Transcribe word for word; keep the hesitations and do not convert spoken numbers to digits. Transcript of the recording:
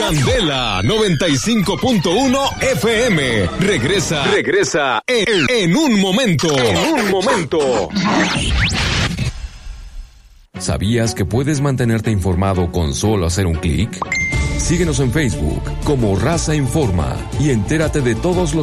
Candela noventa y cinco punto uno F M. Regresa, regresa en, en un momento. En un momento. ¿Sabías que puedes mantenerte informado con solo hacer un clic? Síguenos en Facebook como Raza Informa y entérate de todos los